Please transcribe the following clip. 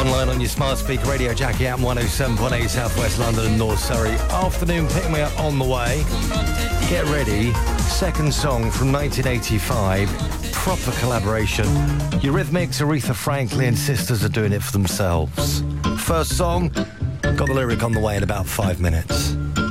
online on your smart speaker radio, Jackie at 107.8 South West London and North Surrey. Afternoon, pick me up on the way. Get ready. Second song from 1985. Proper collaboration. Eurythmics, Aretha Franklin, sisters are doing it for themselves. First song, got the lyric on the way in about 5 minutes.